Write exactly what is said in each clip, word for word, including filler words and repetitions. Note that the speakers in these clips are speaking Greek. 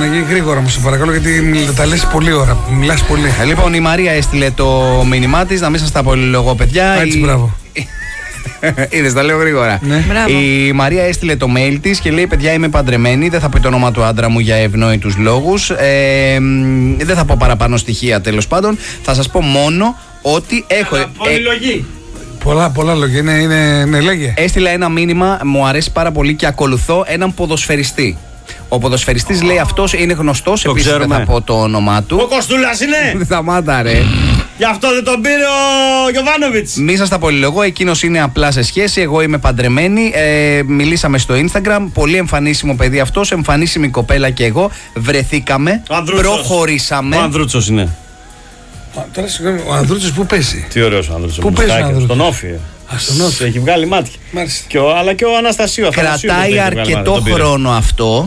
να γίνει γρήγορα, μου σε παρακαλώ, γιατί τα λες πολλή ώρα. Μιλάς πολύ. Ε, λοιπόν, η Μαρία έστειλε το μήνυμά της, να μην σας τα πολυλογώ, παιδιά. Έτσι, η... μπράβο. Είδες, τα λέω γρήγορα. Ναι. Η Μαρία έστειλε το mail της και λέει: παιδιά, είμαι παντρεμένη. Δεν θα πω το όνομα του άντρα μου για ευνόητους λόγους. Ε, δεν θα πω παραπάνω στοιχεία, τέλος πάντων. Θα σας πω μόνο ότι έχω. Ε, Πολυλογή. Πολλά, πολλά λόγια. Είναι, είναι, ναι, λέγε. Έστειλα ένα μήνυμα, μου αρέσει πάρα πολύ και ακολουθώ έναν ποδοσφαιριστή. Ο ποδοσφαιριστής λέει αυτός είναι γνωστός, επίσης δεν θα πω το όνομά του. Ο Κοστούλας είναι! Σταμάτα ρε. Γι' αυτό δεν τον πήρε ο Γιωβάνοβιτς. Μη σας τα πολυλογώ, εκείνος είναι απλά σε σχέση, εγώ είμαι παντρεμένη, ε, μιλήσαμε στο Instagram, πολύ εμφανίσιμο παιδί αυτός, εμφανίσιμη κοπέλα και εγώ, βρεθήκαμε, προχωρήσαμε. Ο Ανδρούτσος είναι. Τώρα συγγνώμη, ο Ανδρούτσος πού παίζει? Τι ωραίος ο Ανδρούτσος. Πού παίζει ο Ανδρούτσος? Στον Όφη. Στον Όφη. Έχει βγάλει μάτια. Και ο, αλλά και ο Αναστασίου. Κρατάει αρκετό χρόνο αυτό.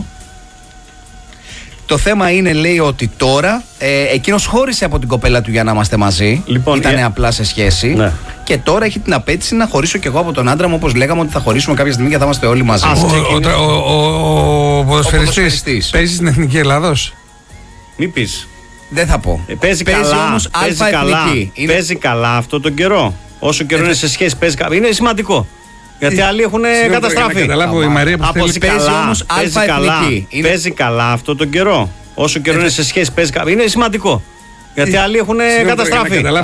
Το θέμα είναι, λέει, ότι τώρα ε, εκείνος χώρισε από την κοπέλα του για να είμαστε μαζί. Λοιπόν, ήταν ε... απλά σε σχέση. Ναι. Και τώρα έχει την απέτηση να χωρίσω κι εγώ από τον άντρα μου, όπως λέγαμε ότι θα χωρίσουμε κάποια στιγμή και θα είμαστε όλοι μαζί. Ο, ο, ο, ο ποδοσφαιριστής παίζει στην Εθνική Ελλάδος. Μη πεις. Δεν θα πω. Ε, παίζει, παίζει καλά, όμως παίζει καλά, είναι... παίζει καλά αυτό τον καιρό. Όσο καιρό ε, είναι σε σχέση, παίζει καλά. Είναι σημαντικό. Γιατί άλλοι έχουν καταστραφεί. Καταλάβω, η Μαρία που παίζει καλά, παίζει καλά, παίζει καλά αυτό τον καιρό. Όσο καιρό είναι σε σχέση, παίζει καλά. Είναι σημαντικό. Γιατί άλλοι έχουν καταστραφεί.